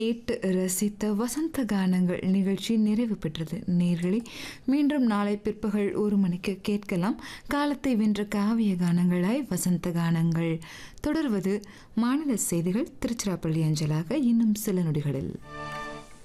கேட்டு ரசித்த வசந்த கானங்கள் நிகழ்ச்சி நிறைவு பெற்றது. நேயர்களே, மீண்டும் நாளை பிற்பகல் 1 மணிக்கு கேட்கலாம். காலத்தை வென்ற காவிய கானங்களாய் வசந்த கானங்கள். தொடர்வது மாநில செய்திகள் திருச்சிராப்பள்ளி அஞ்சலாக இன்னும் சில நொடிகளில்.